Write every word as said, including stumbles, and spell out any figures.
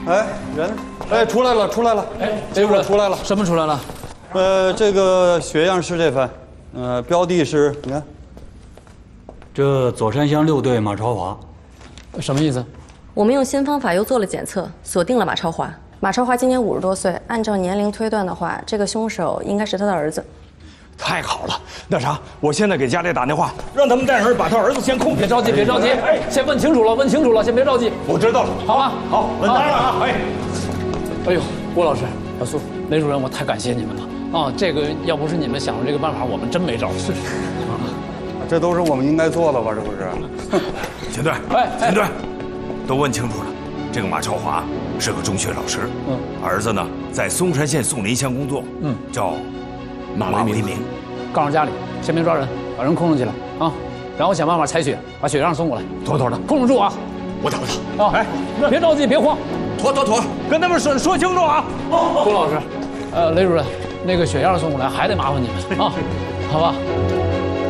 哎，人，哎，出来了，出来了， 哎， 结果出来了， 什么出来了？ 呃，这个血样是这份，呃，标的是，你看， 这左山乡六队马超华， 什么意思？ 我们用新方法又做了检测，锁定了马超华。马超华今年五十多岁，按照年龄推断的话，这个凶手应该是他的儿子。 太好了，那啥，我现在给家里打电话，让他们带人把他儿子先控制。 别着急，别着急，哎，先问清楚了，问清楚了，先别着急。 我知道了， 好吧？ 好，稳当了啊！哎， 哎呦，郭老师、老苏、雷主任，我太感谢你们了啊！这个要不是你们想出这个办法，我们真没招。是， 这都是我们应该做的吧？这不是？ 秦队， 哎， 秦队，都问清楚了。这个马超华是个中学老师， 嗯， 儿子呢在松山县宋林乡工作， 嗯， 叫马为民。 告诉家里，先别抓人，把人控制起来啊，然后想办法采血，把血样送过来，妥妥的，控制住啊！ 我打不打？ 啊，哎，别着急，别慌， 妥妥妥，跟他们说说清楚啊！ 郭老师，呃，雷主任，那个血样送过来还得麻烦你们啊，好吧？